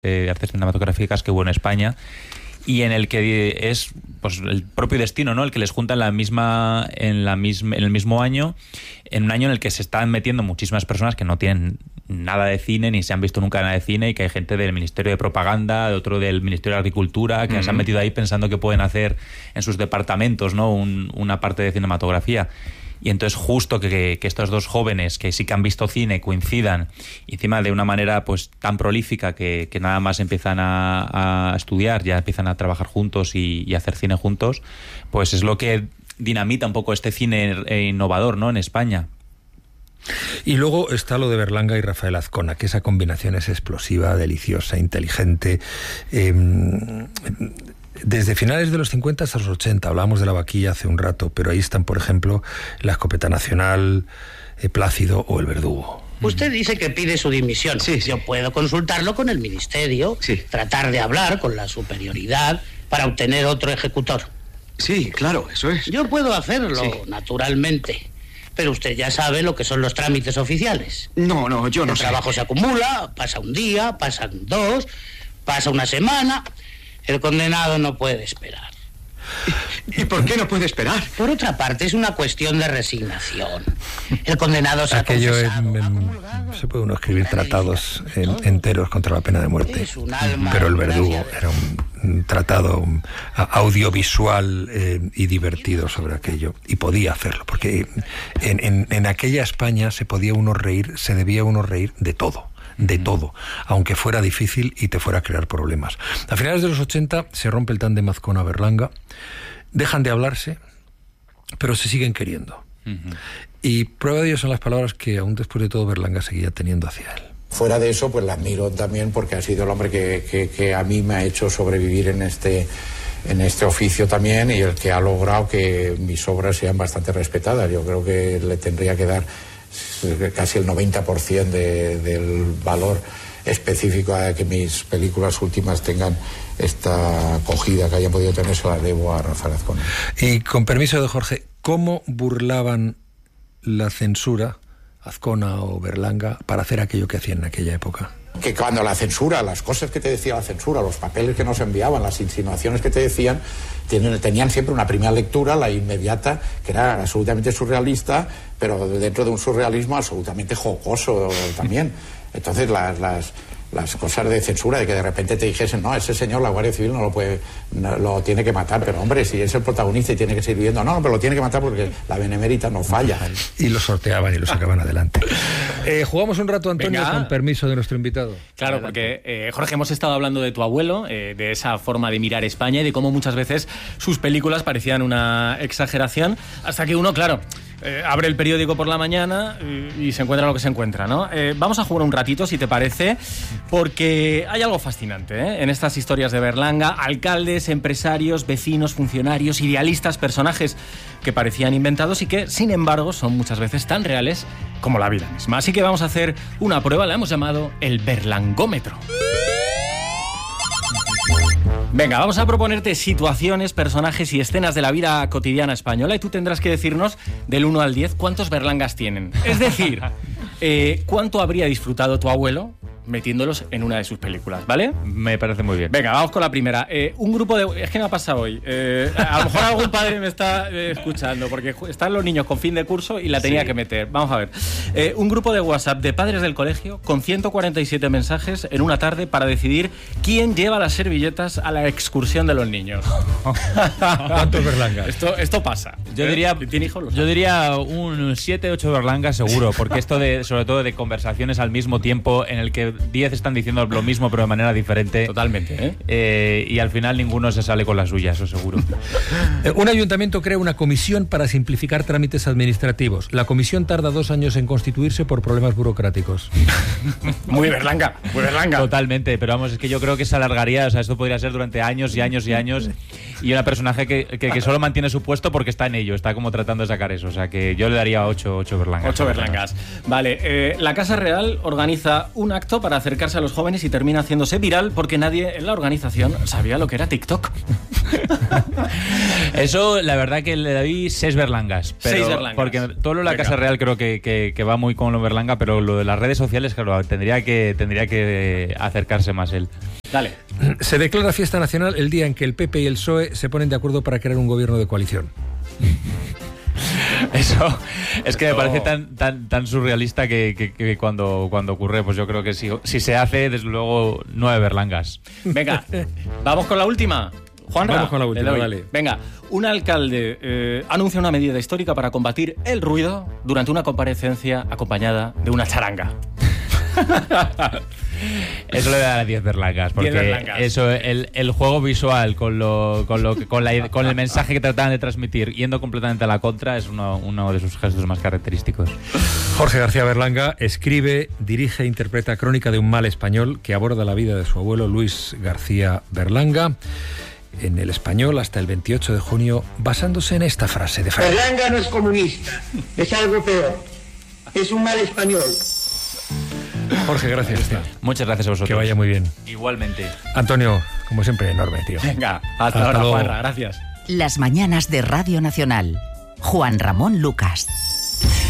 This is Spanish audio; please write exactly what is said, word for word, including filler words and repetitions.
de artes cinematográficas que hubo en España, y en el que es pues el propio destino, ¿no? El que les junta en la misma en la misma en el mismo año, en un año en el que se están metiendo muchísimas personas que no tienen nada de cine ni se han visto nunca nada de cine, y que hay gente del Ministerio de Propaganda, de otro del Ministerio de Agricultura, que uh-huh. se han metido ahí pensando que pueden hacer en sus departamentos, ¿no? Un, una parte de cinematografía. Y entonces justo que, que estos dos jóvenes que sí que han visto cine coincidan, y encima de una manera pues tan prolífica que, que nada más empiezan a, a estudiar, ya empiezan a trabajar juntos y, y a hacer cine juntos, pues es lo que dinamita un poco este cine innovador, ¿no? En España. Y luego está lo de Berlanga y Rafael Azcona, que esa combinación es explosiva, deliciosa, inteligente. Eh, Desde finales de los cincuenta hasta los ochenta, hablábamos de La Vaquilla hace un rato, pero ahí están, por ejemplo, La Escopeta Nacional, eh, Plácido o El Verdugo. Usted dice que pide su dimisión. Sí, sí. Yo puedo consultarlo con el ministerio, sí. tratar de hablar con la superioridad para obtener otro ejecutor. Sí, claro, eso es. Yo puedo hacerlo, sí. naturalmente. Pero usted ya sabe lo que son los trámites oficiales. No, no, yo no sé. El trabajo se acumula, pasa un día, pasan dos, pasa una semana. El condenado no puede esperar. ¿Y por qué no puede esperar? Por otra parte, es una cuestión de resignación. El condenado se Aquello ha confesado. En, en, se puede uno escribir tratados en, enteros contra la pena de muerte. Pero El Verdugo era un, un tratado un, audiovisual eh, y divertido sobre aquello. Y podía hacerlo, porque en, en, en aquella España se podía uno reír, se debía uno reír de todo. de todo, aunque fuera difícil y te fuera a crear problemas. A finales de los ochenta se rompe el tándem Azcona-Berlanga, dejan de hablarse, pero se siguen queriendo. Uh-huh. Y prueba de ello son las palabras que aún después de todo Berlanga seguía teniendo hacia él. Fuera de eso, pues la admiro también porque ha sido el hombre que, que, que a mí me ha hecho sobrevivir en este, en este oficio también, y el que ha logrado que mis obras sean bastante respetadas. Yo creo que le tendría que dar casi el noventa por ciento de, del valor específico a que mis películas últimas tengan esta acogida que hayan podido tener, se la debo a Rafael Azcona. Y con permiso de Jorge, ¿cómo burlaban la censura, Azcona o Berlanga, para hacer aquello que hacían en aquella época? Que cuando la censura, las cosas que te decía la censura, los papeles que nos enviaban, las insinuaciones que te decían, tenían siempre una primera lectura, la inmediata, que era absolutamente surrealista, pero dentro de un surrealismo absolutamente jocoso también. Entonces las, las, las cosas de censura, de que de repente te dijesen, no, ese señor la Guardia Civil no lo puede, no, lo tiene que matar, pero hombre, si es el protagonista y tiene que seguir viviendo, no, no, pero lo tiene que matar porque la benemérita no falla. Y lo sorteaban y lo sacaban adelante. Eh, jugamos un rato, Antonio, Venga. con permiso de nuestro invitado. Claro, porque eh, Jorge, hemos estado hablando de tu abuelo, eh, de esa forma de mirar España y de cómo muchas veces sus películas parecían una exageración, hasta que uno, claro, eh, abre el periódico por la mañana y, y se encuentra lo que se encuentra, ¿no? Eh, vamos a jugar un ratito, si te parece, porque hay algo fascinante, ¿eh? En estas historias de Berlanga: alcaldes, empresarios, vecinos, funcionarios, idealistas, personajes que parecían inventados y que, sin embargo, son muchas veces tan reales como la vida misma. Así que vamos a hacer una prueba, la hemos llamado el Berlangómetro. Venga, vamos a proponerte situaciones, personajes y escenas de la vida cotidiana española, y tú tendrás que decirnos del uno al diez cuántos Berlangas tienen. Es decir, eh, cuánto habría disfrutado tu abuelo metiéndolos en una de sus películas, ¿vale? Me parece muy bien. Venga, vamos con la primera. Eh, un grupo de... Es que me ha pasado hoy. Eh, a lo mejor algún padre me está eh, escuchando, porque están los niños con fin de curso y la tenía sí. que meter. Vamos a ver. Eh, un grupo de WhatsApp de padres del colegio con ciento cuarenta y siete mensajes en una tarde para decidir quién lleva las servilletas a la excursión de los niños. ¿Cuántos Berlangas? Esto, esto pasa. Yo diría, ¿Tiene hijos? yo diría un siete, ocho Berlangas seguro, porque esto de, sobre todo de conversaciones al mismo tiempo en el que diez están diciendo lo mismo pero de manera diferente. Totalmente, ¿eh? Eh, y al final ninguno se sale con la suya, eso seguro. Un ayuntamiento crea una comisión para simplificar trámites administrativos. La comisión tarda dos años en constituirse por problemas burocráticos. Muy Berlanga, muy Berlanga. Totalmente, pero vamos, es que yo creo que se alargaría, o sea, esto podría ser durante años y años y años, y una personaje que, que, que solo mantiene su puesto porque está en ello, está como tratando de sacar eso, o sea que yo le daría ocho, ocho Berlangas. Ocho Berlangas. Vale, eh, la Casa Real organiza un acto invento para acercarse a los jóvenes y termina haciéndose viral porque nadie en la organización sabía lo que era TikTok. Eso, la verdad que le doy seis berlangas. Pero, seis berlangas. Porque todo lo de la Casa Real creo que, que, que va muy con lo berlanga, pero lo de las redes sociales, claro, tendría que, tendría que acercarse más él. Dale. Se declara fiesta nacional el día en que el P P y el P S O E se ponen de acuerdo para crear un gobierno de coalición. Eso es que me parece tan tan tan surrealista que, que, que cuando, cuando ocurre, pues yo creo que si, si se hace, desde luego, nueve berlangas. Venga, vamos con la última. Juanra, vamos con la última, dale. Venga, un alcalde eh, anuncia una medida histórica para combatir el ruido durante una comparecencia acompañada de una charanga. Eso le voy a dar diez berlangas, porque berlangas. Eso, el, el juego visual con lo, con, lo, con, la, con el mensaje que trataban de transmitir, yendo completamente a la contra, es uno, uno de sus gestos más característicos. Jorge García Berlanga escribe, dirige e interpreta Crónica de un mal español, que aborda la vida de su abuelo Luis García Berlanga, en El Español hasta el veintiocho de junio, basándose en esta frase de Franco. Berlanga no es comunista, es algo peor, es un mal español. Jorge, gracias. Tío. Muchas gracias a vosotros. Que vaya muy bien. Igualmente. Antonio, como siempre, enorme, tío. Venga, hasta, hasta ahora, luego. Juanra, gracias. Las mañanas de Radio Nacional. Juan Ramón Lucas.